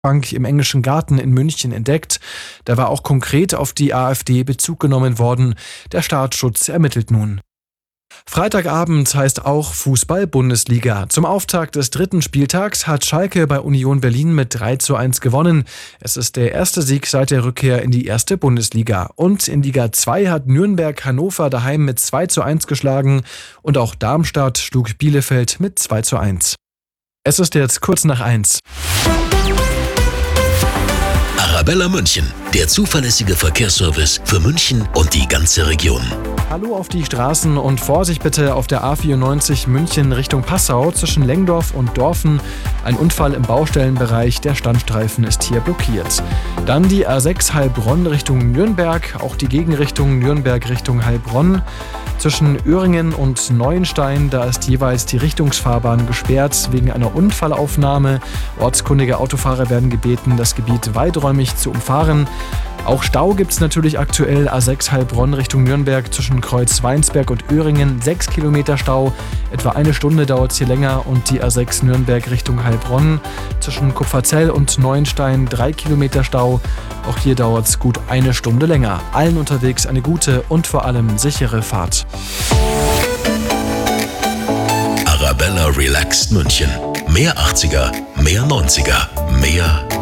Bank im Englischen Garten in München entdeckt. Da war auch konkret auf die AfD Bezug genommen worden. Der Staatsschutz ermittelt nun. Freitagabend heißt auch Fußball-Bundesliga. Zum Auftakt des 3. Spieltags hat Schalke bei Union Berlin mit 3:1 gewonnen. Es ist der erste Sieg seit der Rückkehr in die erste Bundesliga. Und in Liga 2 hat Nürnberg Hannover daheim mit 2:1 geschlagen. Und auch Darmstadt schlug Bielefeld mit 2:1. Es ist jetzt kurz nach 1. Arabella München, der zuverlässige Verkehrsservice für München und die ganze Region. Hallo auf die Straßen und Vorsicht bitte auf der A94 München Richtung Passau zwischen Lengdorf und Dorfen. Ein Unfall im Baustellenbereich, der Standstreifen ist hier blockiert. Dann die A6 Heilbronn Richtung Nürnberg, auch die Gegenrichtung Nürnberg Richtung Heilbronn. Zwischen Öhringen und Neuenstein, da ist jeweils die Richtungsfahrbahn gesperrt wegen einer Unfallaufnahme. Ortskundige Autofahrer werden gebeten, das Gebiet weiträumig zu umfahren. Auch Stau gibt es natürlich aktuell. A6 Heilbronn Richtung Nürnberg zwischen Kreuz Weinsberg und Öhringen 6 Kilometer Stau. Etwa eine Stunde dauert es hier länger. Und die A6 Nürnberg Richtung Heilbronn zwischen Kupferzell und Neuenstein 3 Kilometer Stau. Auch hier dauert es gut eine Stunde länger. Allen unterwegs eine gute und vor allem sichere Fahrt. Arabella Relaxed München. Mehr 80er, mehr 90er, mehr